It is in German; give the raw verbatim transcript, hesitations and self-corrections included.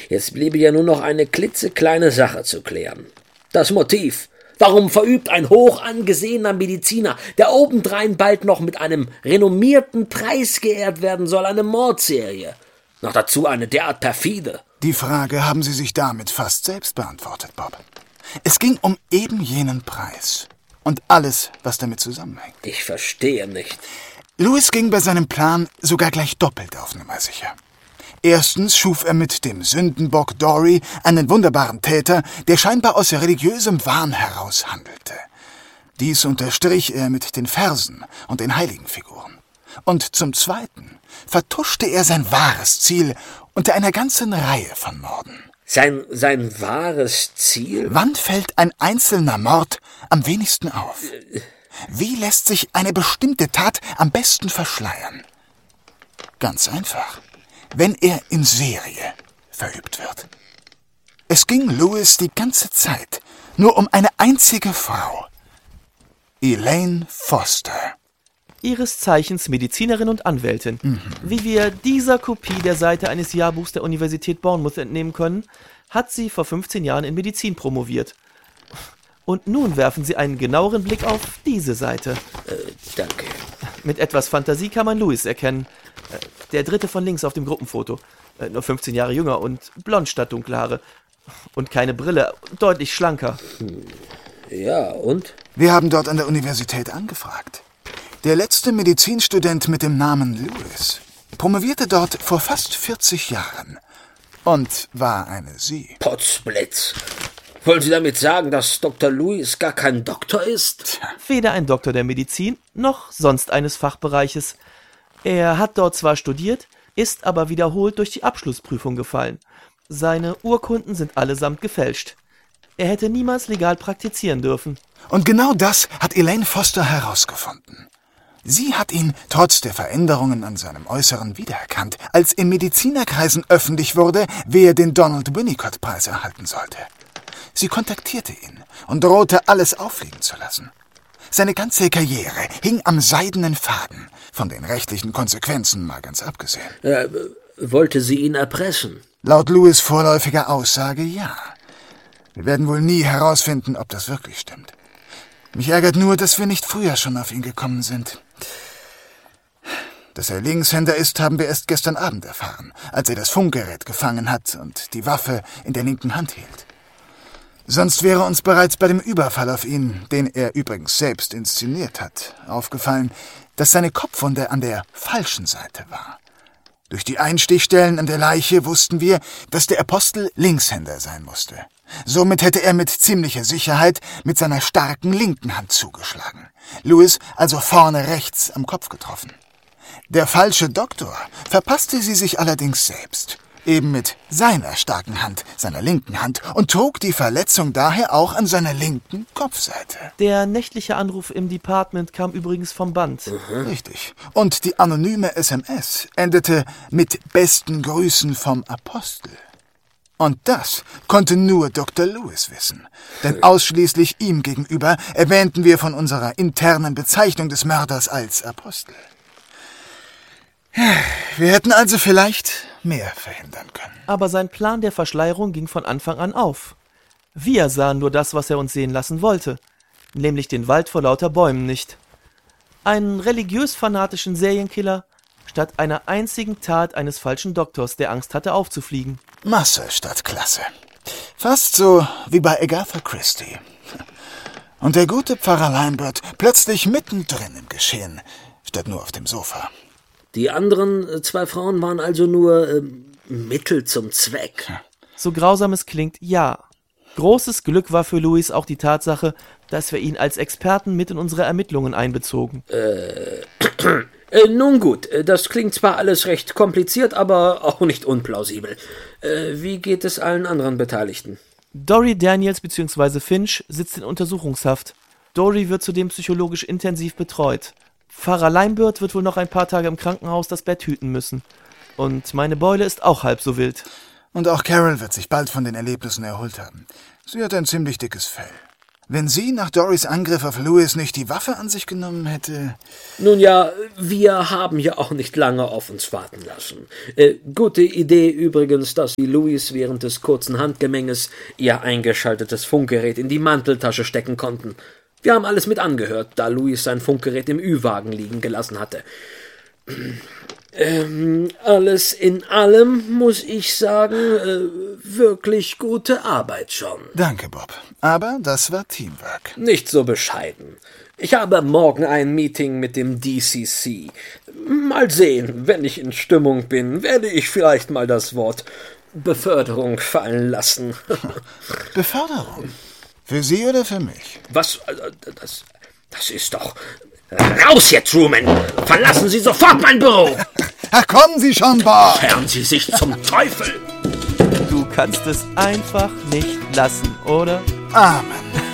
Jetzt bliebe ja nur noch eine klitzekleine Sache zu klären. Das Motiv. Warum verübt ein hoch angesehener Mediziner, der obendrein bald noch mit einem renommierten Preis geehrt werden soll, eine Mordserie? Noch dazu eine derart perfide. Die Frage haben Sie sich damit fast selbst beantwortet, Bob. Es ging um eben jenen Preis. Und alles, was damit zusammenhängt. Ich verstehe nicht. Lewis ging bei seinem Plan sogar gleich doppelt auf Nummer sicher. Erstens schuf er mit dem Sündenbock Dory einen wunderbaren Täter, der scheinbar aus religiösem Wahn heraus handelte. Dies unterstrich er mit den Versen und den Heiligenfiguren. Und zum Zweiten vertuschte er sein wahres Ziel unter einer ganzen Reihe von Morden. Sein, sein wahres Ziel? Wann fällt ein einzelner Mord am wenigsten auf? Wie lässt sich eine bestimmte Tat am besten verschleiern? Ganz einfach. Wenn er in Serie verübt wird. Es ging Lewis die ganze Zeit nur um eine einzige Frau. Elaine Foster. Ihres Zeichens Medizinerin und Anwältin. Mhm. Wie wir dieser Kopie der Seite eines Jahrbuchs der Universität Bournemouth entnehmen können, hat sie vor fünfzehn Jahren in Medizin promoviert. Und nun werfen Sie einen genaueren Blick auf diese Seite. Äh, danke. Mit etwas Fantasie kann man Lewis erkennen. Der dritte von links auf dem Gruppenfoto. Nur fünfzehn Jahre jünger und blond statt dunkle Haare. Und keine Brille, deutlich schlanker. Ja, und? Wir haben dort an der Universität angefragt. Der letzte Medizinstudent mit dem Namen Lewis promovierte dort vor fast vierzig Jahren. Und war eine Sie. Potzblitz. Wollen Sie damit sagen, dass Doktor Lewis gar kein Doktor ist? Weder ein Doktor der Medizin, noch sonst eines Fachbereiches. Er hat dort zwar studiert, ist aber wiederholt durch die Abschlussprüfung gefallen. Seine Urkunden sind allesamt gefälscht. Er hätte niemals legal praktizieren dürfen. Und genau das hat Elaine Foster herausgefunden. Sie hat ihn trotz der Veränderungen an seinem Äußeren wiedererkannt, als in Medizinerkreisen öffentlich wurde, wer den Donald Winnicott-Preis erhalten sollte. Sie kontaktierte ihn und drohte, alles auffliegen zu lassen. Seine ganze Karriere hing am seidenen Faden, von den rechtlichen Konsequenzen mal ganz abgesehen. Äh, wollte sie ihn erpressen? Laut Lewis' vorläufiger Aussage ja. Wir werden wohl nie herausfinden, ob das wirklich stimmt. Mich ärgert nur, dass wir nicht früher schon auf ihn gekommen sind. Dass er Linkshänder ist, haben wir erst gestern Abend erfahren, als er das Funkgerät gefangen hat und die Waffe in der linken Hand hielt. Sonst wäre uns bereits bei dem Überfall auf ihn, den er übrigens selbst inszeniert hat, aufgefallen, dass seine Kopfwunde an der falschen Seite war. Durch die Einstichstellen an der Leiche wussten wir, dass der Apostel Linkshänder sein musste. Somit hätte er mit ziemlicher Sicherheit mit seiner starken linken Hand zugeschlagen. Lewis also vorne rechts am Kopf getroffen. Der falsche Doktor verpasste sie sich allerdings selbst. Eben mit seiner starken Hand, seiner linken Hand, und trug die Verletzung daher auch an seiner linken Kopfseite. Der nächtliche Anruf im Department kam übrigens vom Band. Mhm. Richtig. Und die anonyme S M S endete mit besten Grüßen vom Apostel. Und das konnte nur Doktor Lewis wissen, denn ausschließlich ihm gegenüber erwähnten wir von unserer internen Bezeichnung des Mörders als Apostel. Wir hätten also vielleicht mehr verhindern können. Aber sein Plan der Verschleierung ging von Anfang an auf. Wir sahen nur das, was er uns sehen lassen wollte, nämlich den Wald vor lauter Bäumen nicht. Einen religiös-fanatischen Serienkiller statt einer einzigen Tat eines falschen Doktors, der Angst hatte aufzufliegen. Masse statt Klasse. Fast so wie bei Agatha Christie. Und der gute Pfarrer Lambert plötzlich mittendrin im Geschehen, statt nur auf dem Sofa. Die anderen zwei Frauen waren also nur äh, Mittel zum Zweck. So grausam es klingt, ja. Großes Glück war für Lewis auch die Tatsache, dass wir ihn als Experten mit in unsere Ermittlungen einbezogen. Äh, äh, nun gut, das klingt zwar alles recht kompliziert, aber auch nicht unplausibel. Äh, wie geht es allen anderen Beteiligten? Dory Daniels bzw. Finch sitzt in Untersuchungshaft. Dory wird zudem psychologisch intensiv betreut. Pfarrer Lambert wird wohl noch ein paar Tage im Krankenhaus das Bett hüten müssen. Und meine Beule ist auch halb so wild. Und auch Carol wird sich bald von den Erlebnissen erholt haben. Sie hat ein ziemlich dickes Fell. Wenn sie nach Dorys Angriff auf Louis nicht die Waffe an sich genommen hätte... Nun ja, wir haben ja auch nicht lange auf uns warten lassen. Äh, gute Idee übrigens, dass Sie Louis während des kurzen Handgemenges ihr eingeschaltetes Funkgerät in die Manteltasche stecken konnten. Wir haben alles mit angehört, da Louis sein Funkgerät im Ü-Wagen liegen gelassen hatte. Ähm, alles in allem, muss ich sagen, äh, wirklich gute Arbeit, John. Danke, Bob. Aber das war Teamwork. Nicht so bescheiden. Ich habe morgen ein Meeting mit dem D C C. Mal sehen, wenn ich in Stimmung bin, werde ich vielleicht mal das Wort Beförderung fallen lassen. Beförderung? Für Sie oder für mich? Was? Das, das ist doch... Raus hier, Truman! Verlassen Sie sofort mein Büro! Ach, kommen Sie schon, Bob! Herren Sie sich zum Teufel! Du kannst es einfach nicht lassen, oder? Amen.